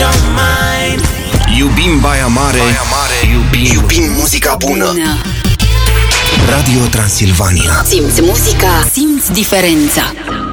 don't mind. Iubim Baia Mare, iubim muzica bună. Radio Transilvania. Simți muzica, simți diferența.